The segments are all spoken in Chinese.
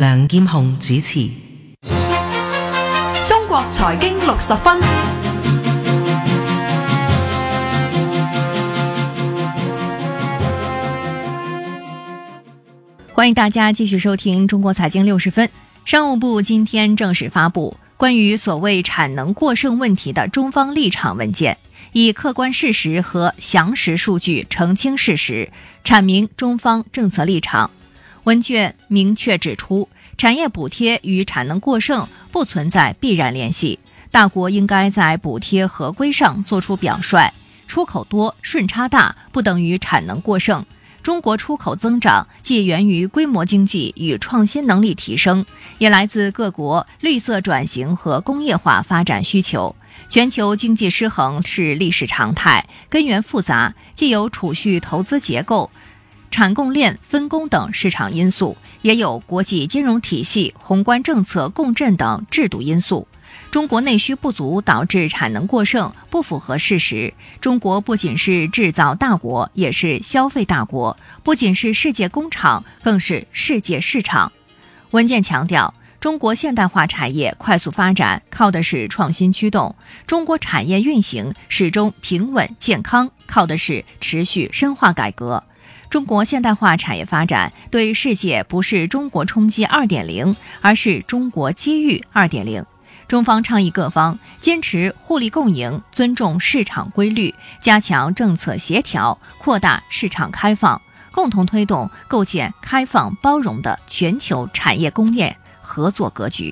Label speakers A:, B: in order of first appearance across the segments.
A: 梁劍虹主持。
B: 中國財經60分。
C: 欢迎大家继续收听中国财经60分。商务部今天正式发布关于所谓产能过剩问题的中方立场文件，以客观事实和详实数据澄清事实，阐明中方政策立场。文件明确指出，产业补贴与产能过剩不存在必然联系，大国应该在补贴合规上做出表率，出口多顺差大不等于产能过剩。中国出口增长既源于规模经济与创新能力提升，也来自各国绿色转型和工业化发展需求。全球经济失衡是历史常态，根源复杂，既有储蓄投资结构、产供链分工等市场因素，也有国际金融体系、宏观政策共振等制度因素。中国内需不足导致产能过剩不符合事实。中国不仅是制造大国，也是消费大国，不仅是世界工厂，更是世界市场。文件强调，中国现代化产业快速发展靠的是创新驱动，中国产业运行始终平稳健康靠的是持续深化改革。中国现代化产业发展对世界不是中国冲击 2.0， 而是中国机遇 2.0。中方倡议各方坚持互利共赢，尊重市场规律，加强政策协调，扩大市场开放，共同推动构建开放包容的全球产业工业合作格局。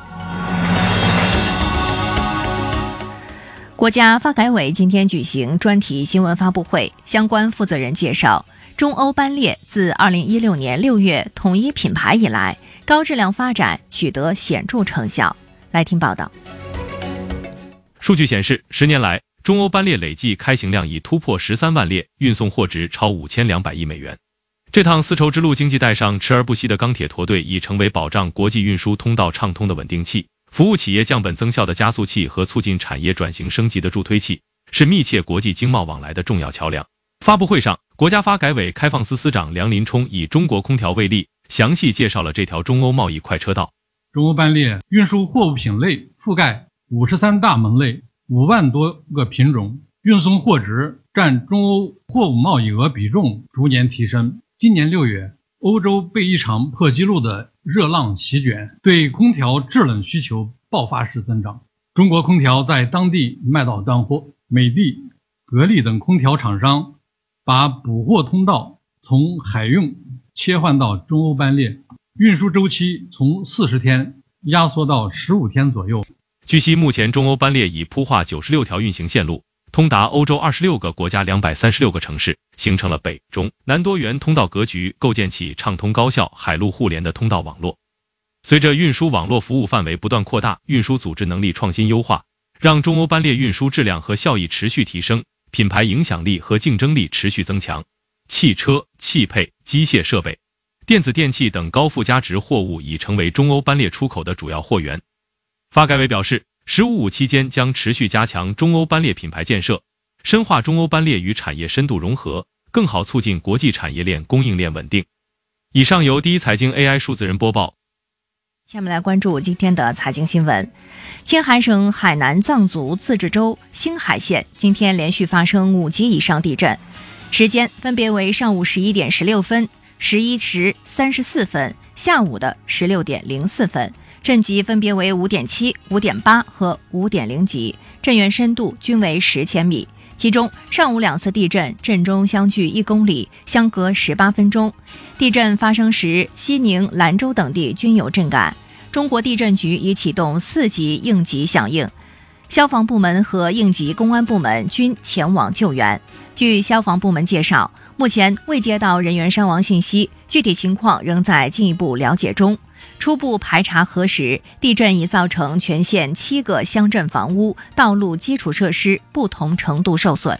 C: 国家发改委今天举行专题新闻发布会，相关负责人介绍，中欧班列自2016年6月统一品牌以来，高质量发展取得显著成效。来听报道。
D: 数据显示，10年来，中欧班列累计开行量已突破13万列，运送货值超5200亿美元。这趟丝绸之路经济带上驰而不息的钢铁驼队，已成为保障国际运输通道畅通的稳定器，服务企业降本增效的加速器和促进产业转型升级的助推器，是密切国际经贸往来的重要桥梁。发布会上，国家发改委开放司司长梁林冲以中国空调为例，详细介绍了这条中欧贸易快车道。
E: 中欧班列运输货物品类覆盖53大门类，5万多个品种，运送货值占中欧货物贸易额比重逐年提升。今年6月，欧洲被一场破纪录的热浪席卷，对空调制冷需求爆发式增长。中国空调在当地卖到断货，美的、格力等空调厂商把补货通道从海运切换到中欧班列，运输周期从40天压缩到15天左右。
D: 据悉，目前中欧班列已铺画96条运行线路，通达欧洲26个国家236个城市，形成了北中南多元通道格局，构建起畅通高效海陆互联的通道网络。随着运输网络服务范围不断扩大，运输组织能力创新优化，让中欧班列运输质量和效益持续提升，品牌影响力和竞争力持续增强。汽车、汽配、机械设备、电子电器等高附加值货物已成为中欧班列出口的主要货源。发改委表示，“15+5”期间将持续加强中欧班列品牌建设，深化中欧班列与产业深度融合，更好促进国际产业链供应链稳定。以上由第一财经 AI 数字人播报。
C: 下面来关注今天的财经新闻。青海省海南藏族自治州兴海县今天连续发生5级以上地震，时间分别为上午11点16分、11时34分、下午的16点04分，震级分别为5.7、5.8和5.0级，震源深度均为10千米。其中上午2次地震，震中相距1公里，相隔18分钟。地震发生时，西宁、兰州等地均有震感。中国地震局已启动4级应急响应，消防部门和应急公安部门均前往救援。据消防部门介绍，目前未接到人员伤亡信息，具体情况仍在进一步了解中。初步排查核实，地震已造成全县7个乡镇房屋、道路基础设施不同程度受损。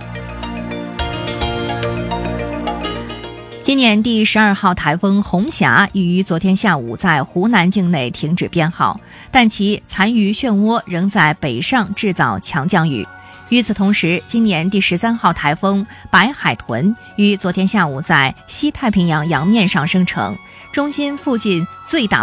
C: 今年第12号台风红霞已于昨天下午在湖南境内停止编号，但其残余漩涡仍在北上制造强降雨。与此同时，今年第13号台风白海豚于昨天下午在西太平洋洋面上生成，中心附近最大